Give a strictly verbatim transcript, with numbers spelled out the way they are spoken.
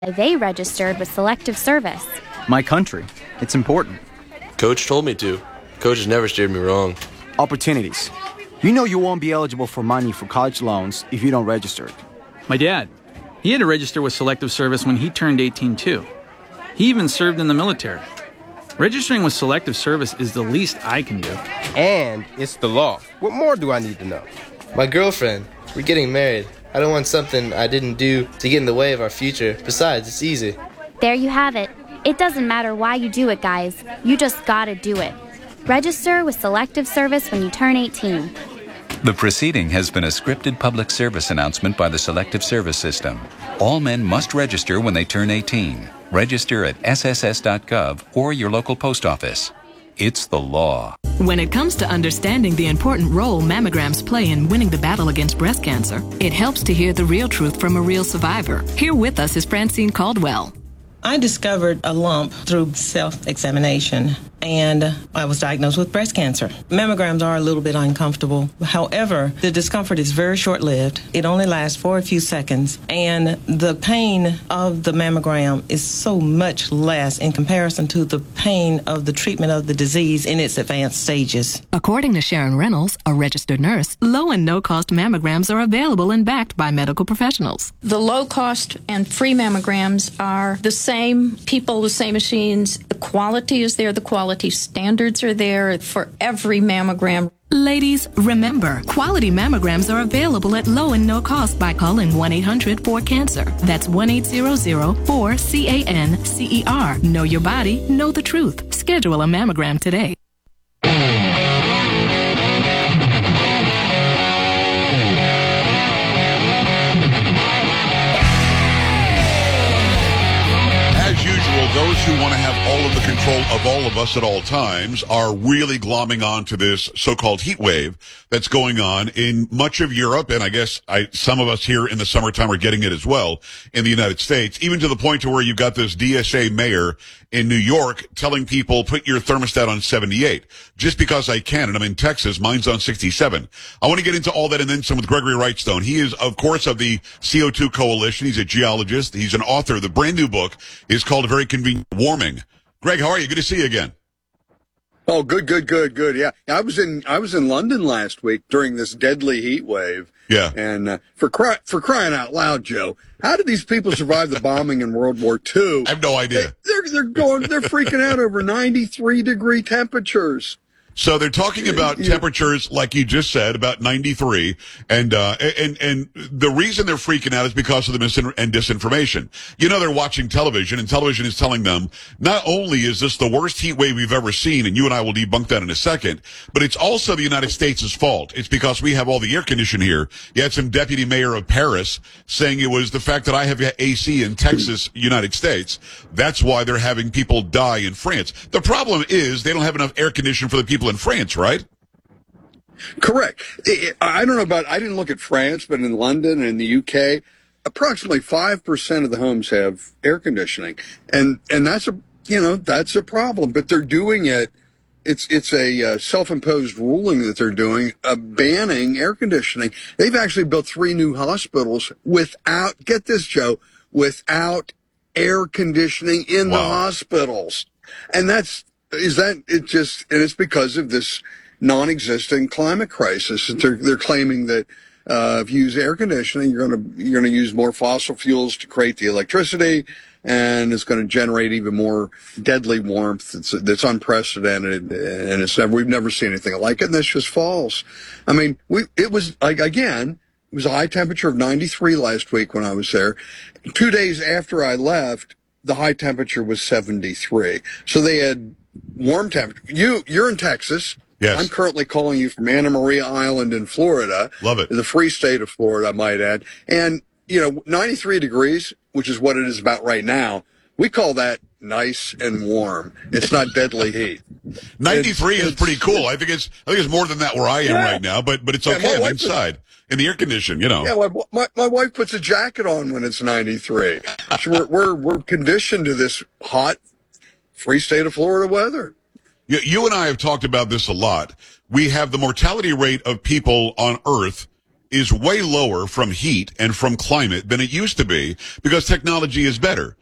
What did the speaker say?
They registered with Selective Service. My country. It's important. Coach told me to. Coach has never steered me wrong. Opportunities. You know you won't be eligible for money for college loans if you don't register. My dad, he had to register with Selective Service when he turned eighteen too. He even served in the military. Registering with Selective Service is the least I can do. And it's the law. What more do I need to know? My girlfriend, we're getting married. I don't want something I didn't do to get in the way of our future. Besides, it's easy. There you have it. It doesn't matter why you do it, guys. You just gotta do it. Register with Selective Service when you turn eighteen. The proceeding has been a scripted public service announcement by the Selective Service System. All men must register when they turn eighteen. Register at S S S dot gov or your local post office. It's the law. When it comes to understanding the important role mammograms play in winning the battle against breast cancer, it helps to hear the real truth from a real survivor. Here with us is Francine Caldwell. I discovered a lump through self-examination, and I was diagnosed with breast cancer. Mammograms are a little bit uncomfortable. However, the discomfort is very short-lived. It only lasts for a few seconds, and the pain of the mammogram is so much less in comparison to the pain of the treatment of the disease in its advanced stages. According to Sharon Reynolds, a registered nurse, low and no-cost mammograms are available and backed by medical professionals. The low-cost and free mammograms are the same. Same people, the same machines. The quality is there. The quality standards are there for every mammogram. Ladies, remember, quality mammograms are available at low and no cost by calling one eight hundred four cancer. That's one eight hundred four C A N C E R. Know your body, know the truth. Schedule a mammogram today. Those who want to have all of the control of all of us at all times are really glomming on to this so-called heat wave that's going on in much of Europe, and I guess I, some of us here in the summertime are getting it as well in the United States, even to the point to where you've got this D S A mayor in New York telling people, put your thermostat on seventy-eight. Just because I can, and I'm in Texas, mine's on sixty-seven. I want to get into all that and then some with Gregory Wrightstone. He is, of course, of the C O two Coalition. He's a geologist. He's an author. The brand new book is called Very Convenient Warming. Greg, how are you? Good to see you again. Oh, good, good, good, good. Yeah, I was in I was in London last week during this deadly heat wave. Yeah, and uh, for cry, for crying out loud, Joe, how did these people survive the bombing in World War Two? I have no idea. They, they're they're going they're freaking out over ninety-three degree temperatures. So they're talking about temperatures, like you just said, about ninety-three, and uh, and and the reason they're freaking out is because of the mis- and disinformation. You know, they're watching television, and television is telling them not only is this the worst heat wave we've ever seen, and you and I will debunk that in a second, but it's also the United States' fault. It's because we have all the air conditioning here. You had some deputy mayor of Paris saying it was the fact that I have A C in Texas, United States. That's why they're having people die in France. The problem is they don't have enough air conditioning for the people in France, right? Correct. I don't know about, I didn't look at France, but in London and the U K, approximately five percent of the homes have air conditioning. And, and that's a, you know, that's a problem, but they're doing it. It's, it's a uh, self-imposed ruling that they're doing, uh, banning air conditioning. They've actually built three new hospitals without, get this, Joe, without air conditioning in wow. the hospitals. And that's, Is that it just, and it's because of this non-existent climate crisis. They're, they're claiming that, uh, if you use air conditioning, you're going to, you're going to use more fossil fuels to create the electricity, and it's going to generate even more deadly warmth. That's, that's unprecedented, and it's never, we've never seen anything like it, and that's just false. I mean, we, it was, like, again, it was a high temperature of ninety-three last week when I was there. Two days after I left, the high temperature was seventy-three. So they had warm temperature. You, you're in Texas. Yes. I'm currently calling you from Anna Maria Island in Florida. Love it. The free state of Florida, I might add. And, you know, ninety-three degrees, which is what it is about right now, we call that nice and warm. It's not deadly heat. ninety-three it's, is it's, pretty cool. I think it's, I think it's more than that where I am yeah. right now, but, but it's okay. Yeah, I'm inside. Is, in the air condition, you know. Yeah, my, my, my wife puts a jacket on when it's ninety-three. So we're, we're, we're conditioned to this hot, free state of Florida weather. You, you and I have talked about this a lot. We have the mortality rate of people on Earth is way lower from heat and from climate than it used to be because technology is better.